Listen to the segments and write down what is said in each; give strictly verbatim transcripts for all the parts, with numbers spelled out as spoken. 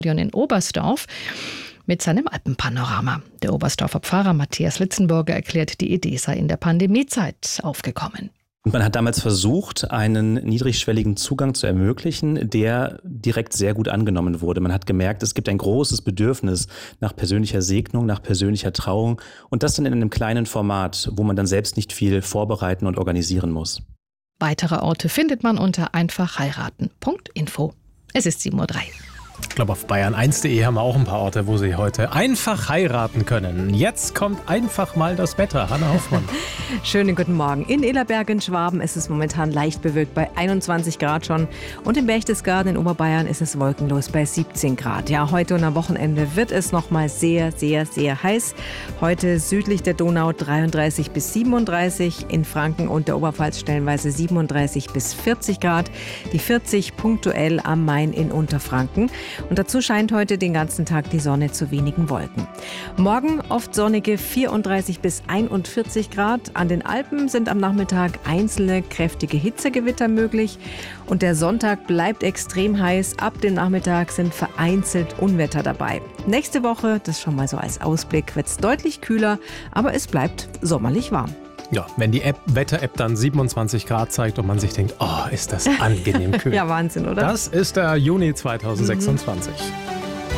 in Oberstdorf mit seinem Alpenpanorama. Der Oberstdorfer Pfarrer Matthias Litzenburger erklärt, die Idee sei in der Pandemiezeit aufgekommen. Und man hat damals versucht, einen niedrigschwelligen Zugang zu ermöglichen, der direkt sehr gut angenommen wurde. Man hat gemerkt, es gibt ein großes Bedürfnis nach persönlicher Segnung, nach persönlicher Trauung und das dann in einem kleinen Format, wo man dann selbst nicht viel vorbereiten und organisieren muss. Weitere Orte findet man unter einfach heiraten punkt info. Es ist sieben Uhr drei. Ich glaube, auf bayern eins punkt de haben wir auch ein paar Orte, wo Sie heute einfach heiraten können. Jetzt kommt einfach mal das Wetter. Hanna Hoffmann. Schönen guten Morgen. In Illerberg in Schwaben ist es momentan leicht bewölkt bei einundzwanzig Grad schon. Und in Berchtesgaden in Oberbayern ist es wolkenlos bei siebzehn Grad. Ja, heute und am Wochenende wird es nochmal sehr, sehr, sehr heiß. Heute südlich der Donau dreiunddreißig bis siebenunddreißig. In Franken und der Oberpfalz stellenweise siebenunddreißig bis vierzig Grad. Die vierzig punktuell am Main in Unterfranken. Und dazu scheint heute den ganzen Tag die Sonne zu wenigen Wolken. Morgen oft sonnige vierunddreißig bis einundvierzig Grad. An den Alpen sind am Nachmittag einzelne kräftige Hitzegewitter möglich. Und der Sonntag bleibt extrem heiß. Ab dem Nachmittag sind vereinzelt Unwetter dabei. Nächste Woche, das schon mal so als Ausblick, wird es deutlich kühler, aber es bleibt sommerlich warm. Ja, wenn die App, Wetter-App dann siebenundzwanzig Grad zeigt und man sich denkt, oh, ist das angenehm kühl. Ja, Wahnsinn, oder? Das ist der Juni zweitausendsechsundzwanzig. Mhm.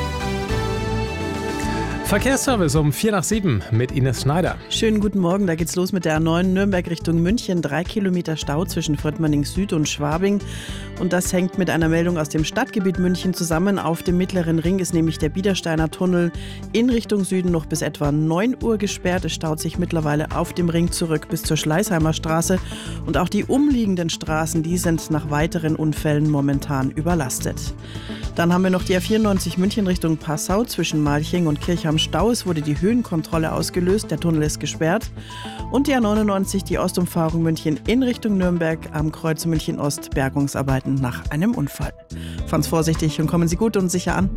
Verkehrsservice um vier nach sieben mit Ines Schneider. Schönen guten Morgen, da geht's los mit der A neun Nürnberg Richtung München. Drei Kilometer Stau zwischen Fröttmanning Süd und Schwabing. Und das hängt mit einer Meldung aus dem Stadtgebiet München zusammen. Auf dem Mittleren Ring ist nämlich der Biedersteiner Tunnel in Richtung Süden noch bis etwa neun Uhr gesperrt. Es staut sich mittlerweile auf dem Ring zurück bis zur Schleißheimer Straße. Und auch die umliegenden Straßen, die sind nach weiteren Unfällen momentan überlastet. Dann haben wir noch die A vierundneunzig München Richtung Passau zwischen Malching und Kirchham Stau. Es wurde die Höhenkontrolle ausgelöst, der Tunnel ist gesperrt. Und die A neunundneunzig, die Ostumfahrung München in Richtung Nürnberg am Kreuz München Ost, Bergungsarbeiten nach einem Unfall. Fahren Sie vorsichtig und kommen Sie gut und sicher an.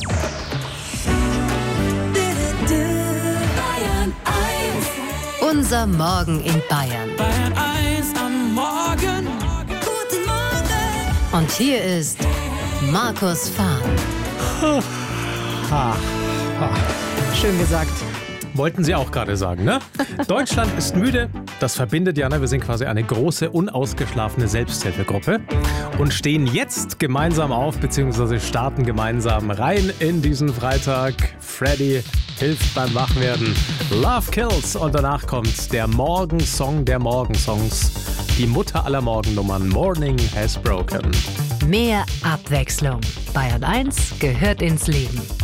Unser Morgen in Bayern. Bayern eins am Morgen. Guten Morgen. Und hier ist Markus Fahren. Ha, ha. Schön gesagt. Wollten Sie auch gerade sagen, ne? Deutschland ist müde. Das verbindet ja, ne? Wir sind quasi eine große, unausgeschlafene Selbsthilfegruppe und stehen jetzt gemeinsam auf, beziehungsweise starten gemeinsam rein in diesen Freitag. Freddy hilft beim Wachwerden. Love Kills und danach kommt der Morgensong der Morgensongs. Die Mutter aller Morgennummern. Morning has broken. Mehr Abwechslung. Bayern eins gehört ins Leben.